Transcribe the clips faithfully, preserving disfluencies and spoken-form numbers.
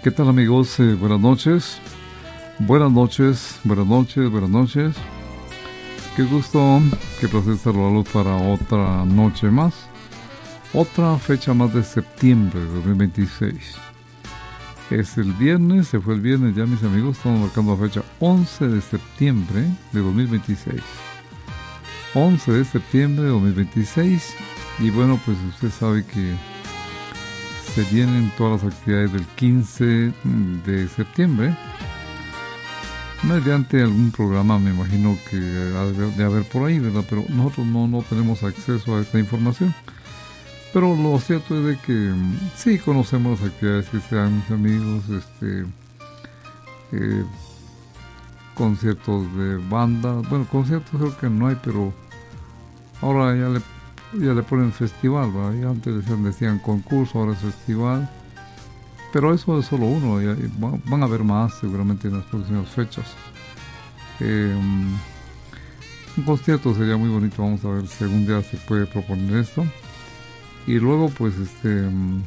¿Qué tal, amigos? Eh, buenas noches. Buenas noches, buenas noches, buenas noches. Qué gusto, qué placer saludarlos para otra noche más. Otra fecha más de septiembre de dos mil veintiséis. Es el viernes, se fue el viernes ya, mis amigos. Estamos marcando la fecha once de septiembre de dos mil veintiséis. once de septiembre de dos mil veintiséis. Y bueno, pues usted sabe que se vienen todas las actividades del quince de septiembre. Mediante algún programa, me imagino que ha de haber por ahí, ¿verdad? Pero nosotros no, no tenemos acceso a esta información. Pero lo cierto es de que sí conocemos las actividades que se dan, mis amigos, este, eh, conciertos de banda. Bueno, conciertos creo que no hay, pero ahora ya le ya le ponen festival, ¿verdad? Y antes decían, decían concurso, ahora es festival. Pero eso es solo uno, ya, van a haber más seguramente en las próximas fechas. Eh, un concierto sería muy bonito, vamos a ver si algún día se puede proponer esto. Y luego pues este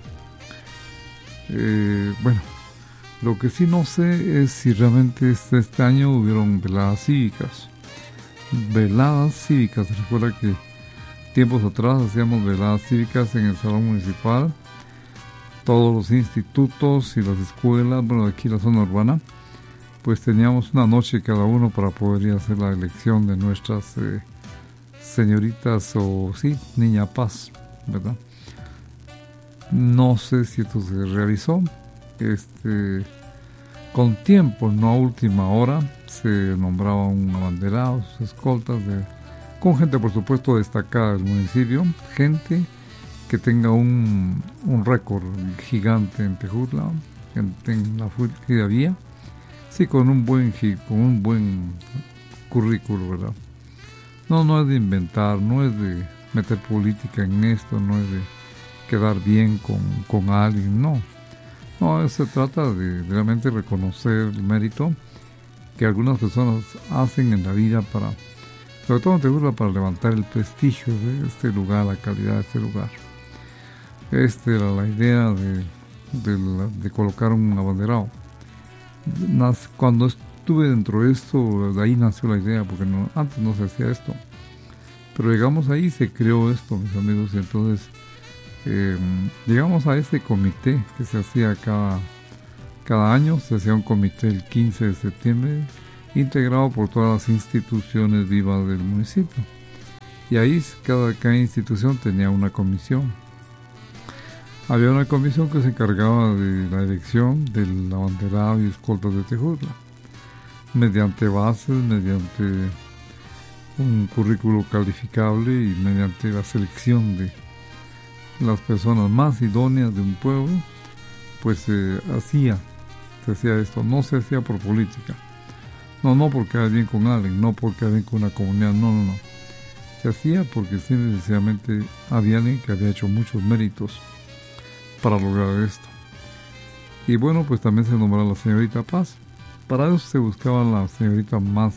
eh, bueno, lo que sí no sé es si realmente este, este año hubieron veladas cívicas. Veladas cívicas, recuerda que tiempos atrás hacíamos veladas cívicas en el salón municipal. Todos los institutos y las escuelas, bueno, aquí en la zona urbana, pues teníamos una noche cada uno para poder hacer la elección de nuestras eh, señoritas o sí, niña paz, ¿verdad? No sé si esto se realizó este con tiempo, no a última hora. Se nombraba un abanderado, sus escoltas de con gente, por supuesto, destacada del municipio, gente que tenga un, un récord gigante en Tejutla, en, en la Fuerza Vía, sí, con un buen con un buen currículo, ¿verdad? No, no es de inventar, no es de meter política en esto, no es de quedar bien con, con alguien, no. No, se trata de realmente reconocer el mérito que algunas personas hacen en la vida para, sobre todo en Tejutla, para levantar el prestigio de este lugar, la calidad de este lugar. Esta era la idea de, de, la, de colocar un abanderado. Cuando estuve dentro de esto, de ahí nació la idea, porque no, antes no se hacía esto. Pero llegamos ahí y se creó esto, mis amigos, y entonces eh, llegamos a este comité que se hacía cada, cada año. Se hacía un comité el quince de septiembre, integrado por todas las instituciones vivas del municipio. Y ahí cada, cada institución tenía una comisión. Había una comisión que se encargaba de la elección del abanderado y escoltas de Tejutla, mediante bases, mediante un currículo calificable y mediante la selección de las personas más idóneas de un pueblo, pues se hacía, se hacía esto. No se hacía por política, no, no porque quedar bien con alguien, no porque quedar bien con una comunidad, no, no, no. Se hacía porque sí, necesariamente había alguien que había hecho muchos méritos para lograr esto. Y bueno, pues también se nombraba la señorita Paz. Para eso se buscaba la señorita más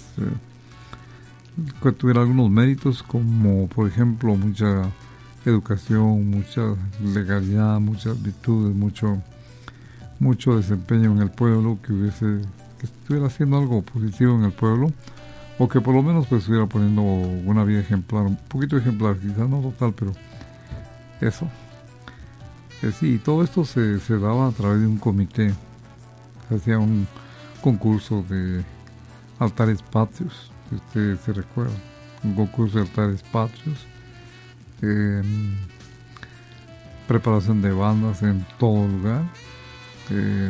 eh, que tuviera algunos méritos, como por ejemplo mucha educación, mucha legalidad, muchas virtudes, mucho mucho desempeño en el pueblo, que hubiese que estuviera haciendo algo positivo en el pueblo, o que por lo menos pues estuviera poniendo una vida ejemplar, un poquito ejemplar, quizás no total, pero eso. Eh, sí, todo esto se, se daba a través de un comité. Se hacía un concurso de altares patrios, si usted se recuerda, un concurso de altares patrios, eh, preparación de bandas en todo lugar, eh,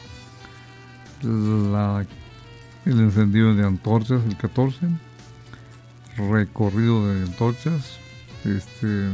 la, el encendido de antorchas el catorce, recorrido de antorchas, este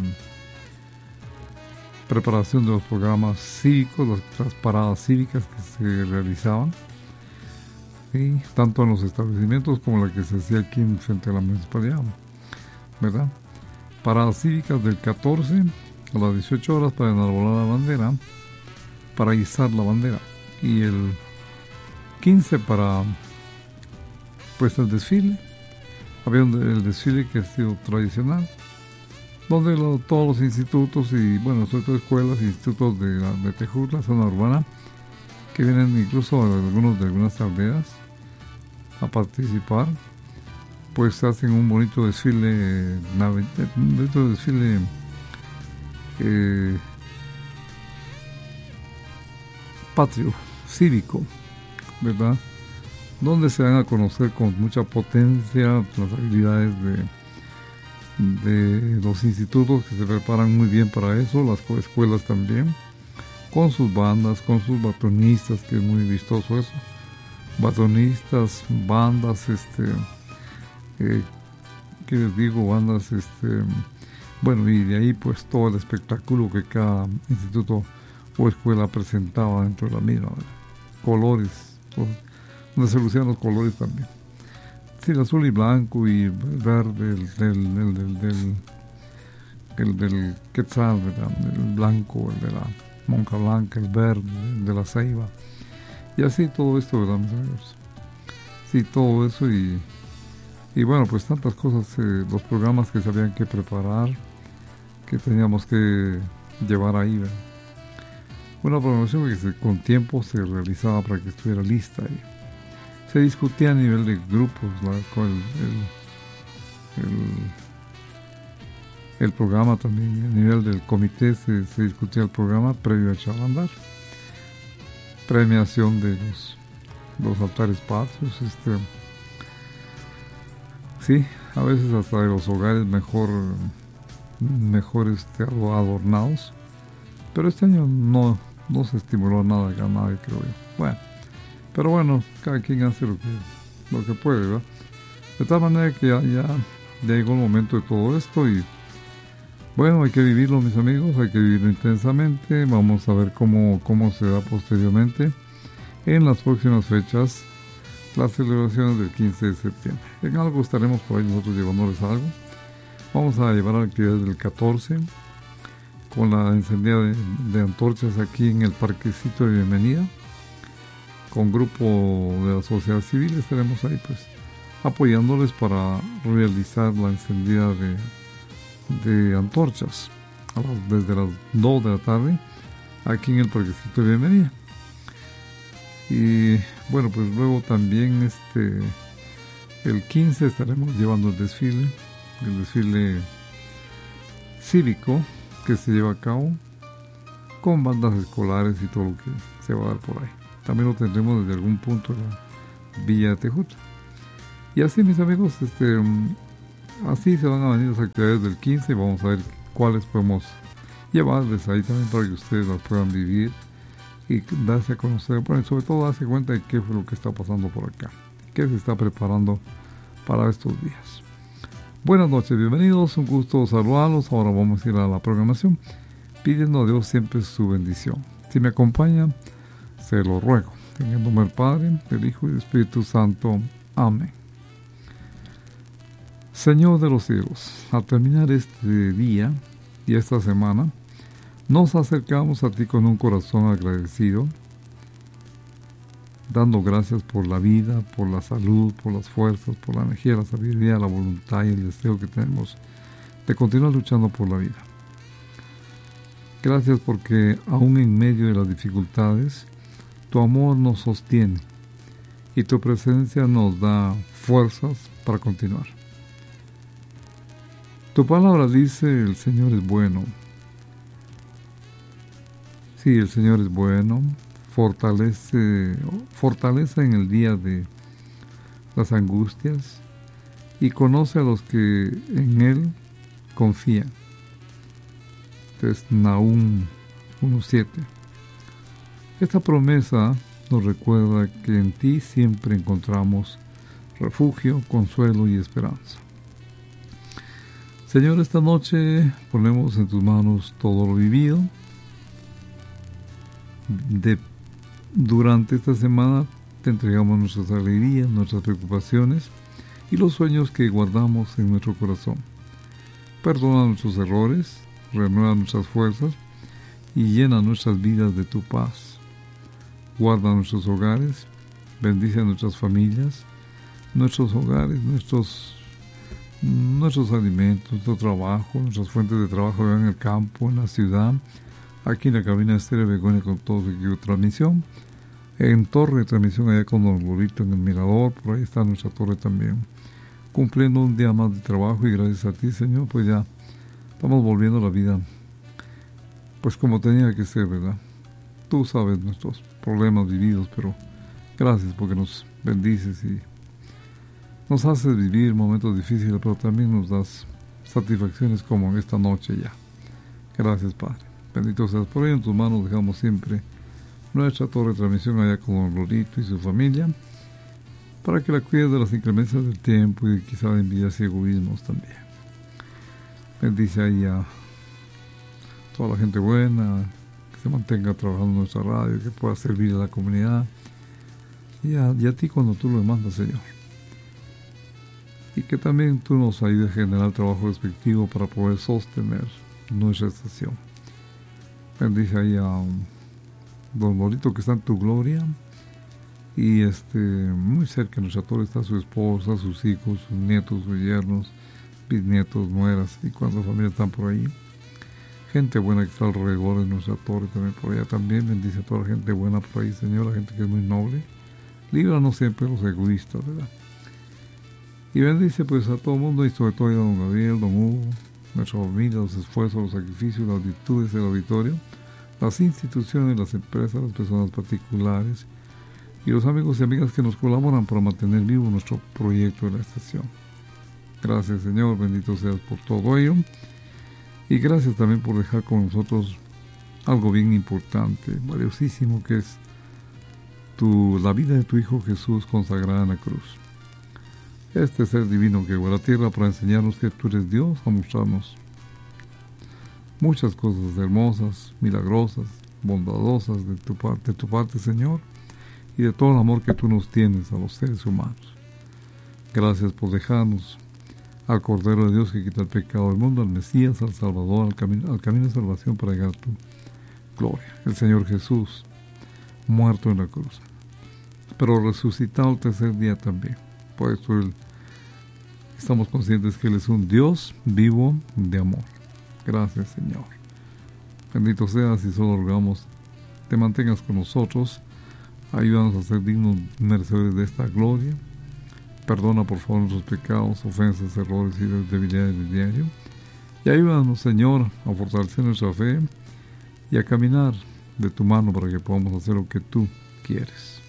preparación de los programas cívicos, las, las paradas cívicas que se realizaban, y tanto en los establecimientos como la que se hacía aquí en frente a la municipalidad, ¿verdad? Paradas cívicas del catorce a las dieciocho horas para enarbolar la bandera, para izar la bandera, y el quince para pues el desfile. Había un, el desfile que ha sido tradicional, donde lo, todos los institutos y, bueno, sobre todo escuelas e institutos de, de Tejutla, zona urbana, que vienen incluso algunos de algunas aldeas a participar, pues hacen un bonito desfile, un bonito desfile eh, patrio, cívico, ¿verdad? Donde se dan a conocer con mucha potencia las habilidades de, de los institutos que se preparan muy bien para eso, las escuelas también, con sus bandas, con sus batonistas, que es muy vistoso eso, batonistas, bandas, este, eh, ¿qué les digo? Bandas, este, bueno, y de ahí pues todo el espectáculo que cada instituto o escuela presentaba dentro de la misma, ¿verdad? Colores, todo, donde se lucían los colores también. Sí, el azul y blanco y el verde, el del, el del, del, el del quetzal, ¿verdad? El blanco, el de la monja blanca, el verde, el de la ceiba. Y así todo esto, ¿verdad, mis amigos? Sí, todo eso y, y bueno, pues tantas cosas, eh, los programas que se habían que preparar, que teníamos que llevar ahí, ¿verdad? Una programación que se, con tiempo se realizaba para que estuviera lista y se discutía a nivel de grupos, ¿no? Con el, el, el, el programa también, a nivel del comité se, se discutía el programa previo a echar a andar. Premiación de los, los altares patrios, este, sí, a veces hasta de los hogares mejor, mejor este, adornados, pero este año no, no se estimuló nada a nadie, creo yo. Bueno, pero bueno, cada quien hace lo que, lo que puede, ¿verdad? De tal manera que ya, ya, ya llegó el momento de todo esto y bueno, hay que vivirlo, mis amigos, hay que vivirlo intensamente. Vamos a ver cómo, cómo se da posteriormente en las próximas fechas las celebraciones del quince de septiembre. En algo estaremos por ahí nosotros llevándoles algo. Vamos a llevar actividades del catorce con la encendida de, de antorchas aquí en el parquecito de bienvenida. Con grupo de la sociedad civil estaremos ahí pues apoyándoles para realizar la encendida de de antorchas a las, desde las dos de la tarde aquí en el parquecito de bienvenida. Y bueno, pues luego también este el quince estaremos llevando el desfile el desfile cívico que se lleva a cabo con bandas escolares y todo lo que se va a dar por ahí. También lo tendremos desde algún punto de la Villa de Tejuta. Y así, mis amigos, este así se van a venir las actividades del quince y vamos a ver cuáles podemos llevarles ahí también para que ustedes las puedan vivir y darse a conocer, bueno, y sobre todo darse cuenta de qué fue lo que está pasando por acá, qué se está preparando para estos días. Buenas noches, bienvenidos, un gusto saludarlos. Ahora vamos a ir a la programación pidiendo a Dios siempre su bendición. Si me acompañan, se lo ruego, en el nombre del Padre, del Hijo y del Espíritu Santo. Amén. Señor de los cielos, al terminar este día y esta semana, nos acercamos a ti con un corazón agradecido, dando gracias por la vida, por la salud, por las fuerzas, por la energía, la sabiduría, la voluntad y el deseo que tenemos de continuar luchando por la vida. Gracias porque aún en medio de las dificultades, tu amor nos sostiene y tu presencia nos da fuerzas para continuar. Tu palabra dice, el Señor es bueno. Sí, el Señor es bueno, fortalece, fortalece en el día de las angustias y conoce a los que en Él confían. Es Nahum uno siete. Esta promesa nos recuerda que en ti siempre encontramos refugio, consuelo y esperanza. Señor, esta noche ponemos en tus manos todo lo vivido. De, durante esta semana te entregamos nuestras alegrías, nuestras preocupaciones y los sueños que guardamos en nuestro corazón. Perdona nuestros errores, renueva nuestras fuerzas y llena nuestras vidas de tu paz. Guarda nuestros hogares, bendice a nuestras familias, nuestros hogares, nuestros nuestros alimentos, nuestro trabajo, nuestras fuentes de trabajo en el campo, en la ciudad, aquí en la cabina de Estéreo Begonia con todo su equipo de transmisión, en torre de transmisión allá con Don Lorito en el Mirador, por ahí está nuestra torre también, cumpliendo un día más de trabajo, y gracias a ti, Señor, pues ya estamos volviendo a la vida pues como tenía que ser, ¿verdad? Tú sabes nuestros problemas vividos, pero gracias porque nos bendices y nos haces vivir momentos difíciles, pero también nos das satisfacciones como esta noche ya. Gracias, Padre. Bendito seas. Por ello en tus manos dejamos siempre nuestra torre de transmisión allá con Don Lorito y su familia, para que la cuides de las inclemencias del tiempo y quizá de envidias y egoísmos también. Bendice ahí a toda la gente buena, que se mantenga trabajando en nuestra radio, que pueda servir a la comunidad, y a, y a ti cuando tú lo demandas, Señor. Y que también tú nos ayudes a generar el trabajo respectivo para poder sostener nuestra estación. Bendice ahí a um, Don Lorito, que está en tu gloria, y este muy cerca de nuestra torre está su esposa, sus hijos, sus nietos, sus yernos, bisnietos, nueras, y cuando la familia están por ahí. Gente buena que está alrededor de nuestra torre también por allá. También bendice a toda la gente buena por ahí, Señor, la gente que es muy noble. Líbranos siempre de los egoístas, ¿verdad? Y bendice pues a todo el mundo, y sobre todo a Don Gabriel, Don Hugo, nuestra familia, los esfuerzos, los sacrificios, las virtudes del auditorio, las instituciones, las empresas, las personas particulares y los amigos y amigas que nos colaboran para mantener vivo nuestro proyecto de la estación. Gracias, Señor, bendito seas por todo ello, y gracias también por dejar con nosotros algo bien importante, valiosísimo, que es tu, la vida de tu Hijo Jesús consagrada en la cruz. Este ser divino que llegó a la tierra para enseñarnos que tú eres Dios, a mostrarnos muchas cosas hermosas, milagrosas, bondadosas de tu parte, de tu parte, Señor, y de todo el amor que tú nos tienes a los seres humanos. Gracias por dejarnos al Cordero de Dios que quita el pecado del mundo, al Mesías, al Salvador, al camino, al camino de salvación para llegar a tu gloria. El Señor Jesús, muerto en la cruz, pero resucitado el tercer día también. Por eso él, estamos conscientes que Él es un Dios vivo de amor. Gracias, Señor. Bendito seas, y solo rogamos te mantengas con nosotros. Ayúdanos a ser dignos merecedores de esta gloria. Perdona por favor nuestros pecados, ofensas, errores y debilidades del diario. Y ayúdanos, Señor, a fortalecer nuestra fe y a caminar de tu mano para que podamos hacer lo que tú quieres.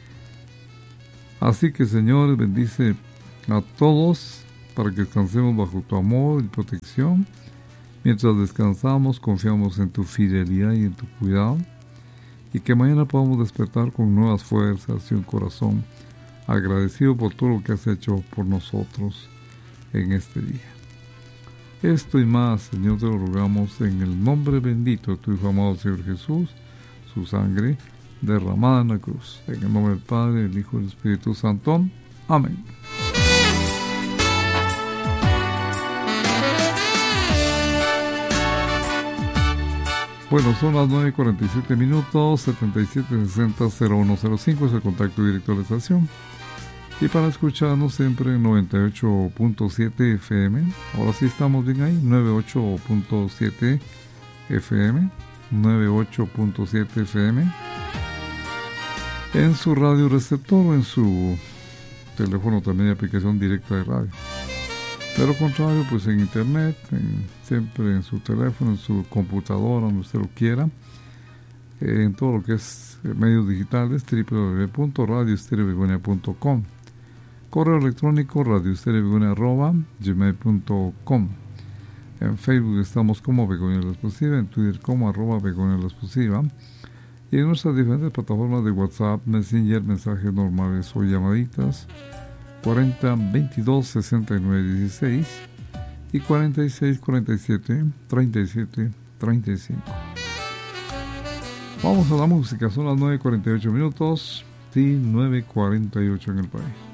Así que, Señor, bendice a todos para que descansemos bajo tu amor y protección. Mientras descansamos, confiamos en tu fidelidad y en tu cuidado, y que mañana podamos despertar con nuevas fuerzas y un corazón agradecido por todo lo que has hecho por nosotros en este día. Esto y más, Señor, te lo rogamos en el nombre bendito de tu Hijo amado, Señor Jesús, su sangre derramada en la cruz. En el nombre del Padre, del Hijo y del Espíritu Santo. Amén. Bueno, son las nueve y cuarenta y siete minutos, setenta y siete sesenta cero uno cero cinco es el contacto directo de la estación. Y para escucharnos siempre en noventa y ocho punto siete F M, ahora sí estamos bien ahí, noventa y ocho punto siete F M, noventa y ocho punto siete F M, en su radio receptor o en su teléfono también de aplicación directa de radio. De lo contrario, pues en internet, en, siempre en su teléfono, en su computadora, donde usted lo quiera, eh, en todo lo que es eh, medios digitales, doble u doble u doble u punto radio estéreo begonia punto com, correo electrónico radioestereobegonia arroba gmail punto com. En Facebook estamos como Begonia La Explosiva, en Twitter como arroba Begonia La Explosiva, y en nuestras diferentes plataformas de WhatsApp, Messenger, mensajes normales o llamaditas, cuarenta, veintidós, sesenta y nueve, dieciséis y cuarenta y seis, cuarenta y siete, treinta y siete, treinta y cinco. Vamos a la música, son las nueve y cuarenta y ocho minutos, sí, nueve y cuarenta y ocho en el país.